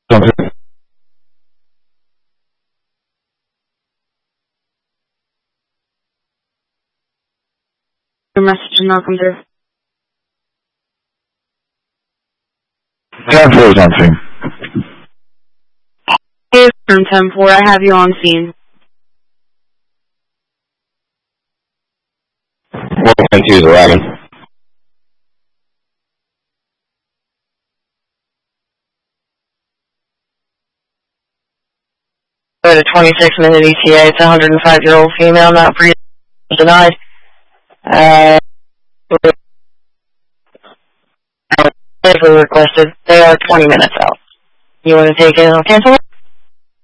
Okay. Your message did not come through. 10-4 is on scene. Hey, from 10-4, I have you on scene. 1.2 is a wagon. At a 26-minute ETA, it's a 105-year-old female, not pre denied. Requested. They are 20 minutes out. You want to take it and I'll cancel it?